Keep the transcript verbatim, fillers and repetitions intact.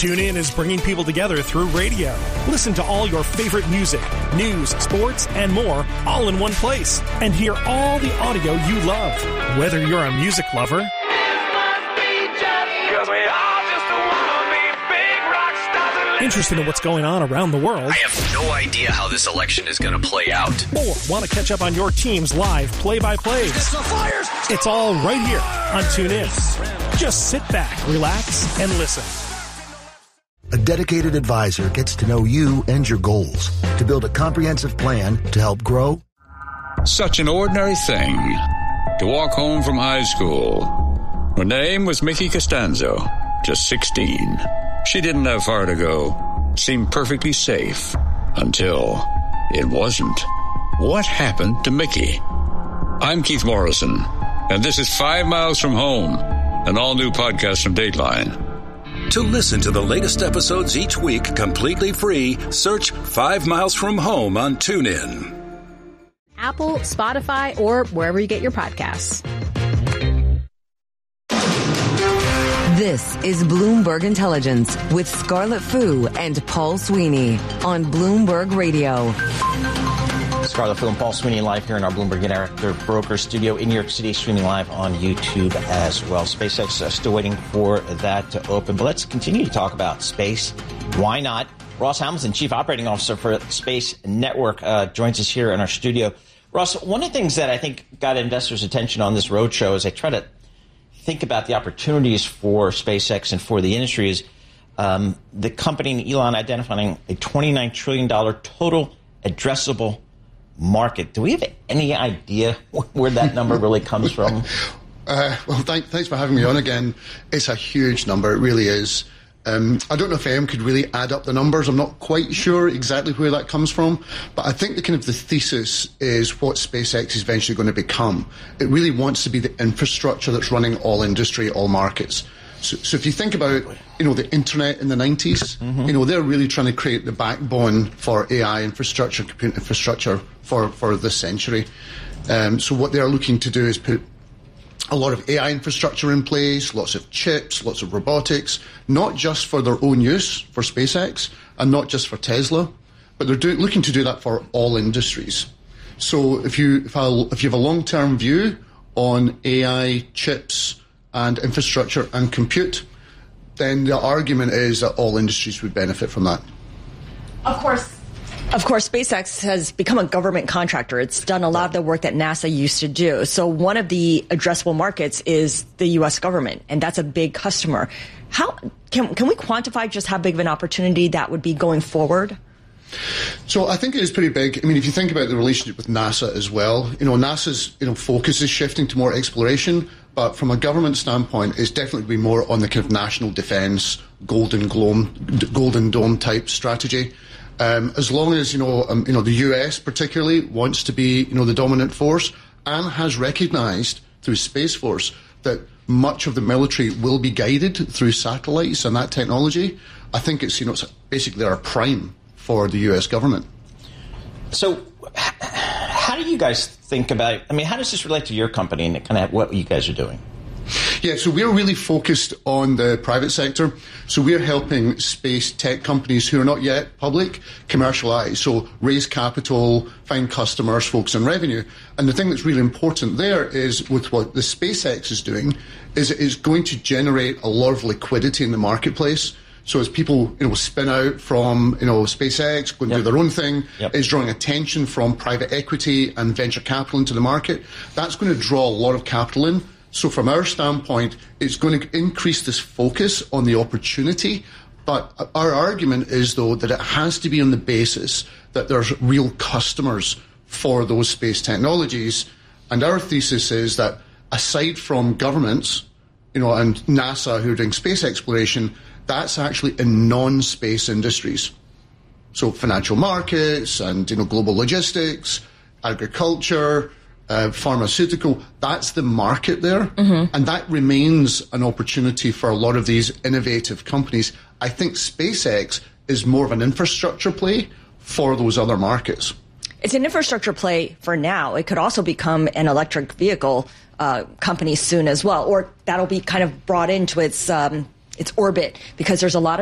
TuneIn is bringing people together through radio. Listen to all your favorite music, news, sports, and more all in one place. And hear all the audio you love. Whether you're a music lover, interested in what's going on around the world, I have no idea how this election is going to play out, or want to catch up on your team's live play-by-plays, it's all right here on TuneIn. Just sit back, relax, and listen. A dedicated advisor gets to know you and your goals to build a comprehensive plan to help grow. Such an ordinary thing to walk home from high school. Her name was Mickey Costanzo, just sixteen. She didn't have far to go, seemed perfectly safe, until it wasn't. What happened to Mickey? I'm Keith Morrison, and this is Five Miles from Home, an all-new podcast from Dateline. To listen to the latest episodes each week completely free, search Five Miles from Home on TuneIn. Apple, Spotify, or wherever you get your podcasts. This is Bloomberg Intelligence with Scarlett Fu and Paul Sweeney on Bloomberg Radio. Scarlett Fu and Paul Sweeney live here in our Bloomberg Interactive Broker studio in New York City, streaming live on YouTube as well. SpaceX uh, still waiting for that to open, but let's continue to talk about space. Why not? Ross Hamilton, Chief Operating Officer for Space Network, uh, joins us here in our studio. Ross, one of the things that I think got investors' attention on this roadshow as I try to think about the opportunities for SpaceX and for the industry is um, the company and Elon identifying a twenty-nine trillion dollars total addressable market. Do we have any idea where that number really comes from? Uh, well, thank, thanks for having me on again. It's a huge number. It really is. Um, I don't know if A M could really add up the numbers. I'm not quite sure exactly where that comes from. But I think the kind of the thesis is what SpaceX is eventually going to become. It really wants to be the infrastructure that's running all industry, all markets. So, so if you think about, you know, the internet in the nineties, mm-hmm. you know, they're really trying to create the backbone for A I infrastructure, computer infrastructure for, for this century. Um, so what they're looking to do is put a lot of A I infrastructure in place, lots of chips, lots of robotics, not just for their own use for SpaceX and not just for Tesla, but they're do, looking to do that for all industries. So if you if, I, if you have a long-term view on A I, chips and infrastructure and compute, then the argument is that all industries would benefit from that. Of course. Of course, SpaceX has become a government contractor. It's done a lot of the work that NASA used to do. So one of the addressable markets is the U S government, and that's a big customer. How can can we quantify just how big of an opportunity that would be going forward? So I think it is pretty big. I mean, if you think about the relationship with NASA as well, you know, NASA's you know focus is shifting to more exploration, but from a government standpoint, it's definitely be more on the kind of national defence, Golden Dome, Golden Dome type strategy. Um, as long as you know, um, you know, the U S particularly wants to be, you know, the dominant force and has recognised through Space Force that much of the military will be guided through satellites and that technology. I think it's, you know, it's basically our prime for the U S government. So, how do you guys think about it? I mean, how does this relate to your company and kind of what you guys are doing? Yeah, so we're really focused on the private sector. So we're helping space tech companies who are not yet public commercialize. So raise capital, find customers, focus on revenue. And the thing that's really important there is with what the SpaceX is doing is it is going to generate a lot of liquidity in the marketplace. So as people, you know, spin out from, you know, SpaceX, go and yep. do their own thing, yep. it's drawing attention from private equity and venture capital into the market. That's going to draw a lot of capital in. So from our standpoint, it's going to increase this focus on the opportunity. But our argument is, though, that it has to be on the basis that there's real customers for those space technologies. And our thesis is that aside from governments, you know, and NASA who are doing space exploration, that's actually in non-space industries. So financial markets and, you know, global logistics, agriculture, Uh, pharmaceutical, that's the market there. Mm-hmm. And that remains an opportunity for a lot of these innovative companies. I think SpaceX is more of an infrastructure play for those other markets. It's an infrastructure play for now. It could also become an electric vehicle uh, company soon as well, or that'll be kind of brought into its um, its orbit because there's a lot of